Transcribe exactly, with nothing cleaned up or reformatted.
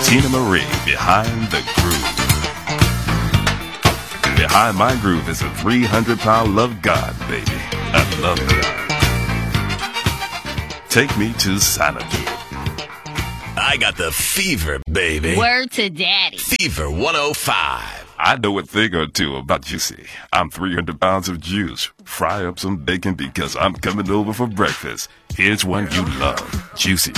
Tina Marie, Behind the Groove. Behind my groove is a three hundred pound love God, baby. I love God. Take me to Xanadu. I got the fever, baby. Word to daddy. Fever one oh five. I know a thing or two about Juicy. I'm three hundred pounds of juice. Fry up some bacon because I'm coming over for breakfast. Here's one you love. Juicy.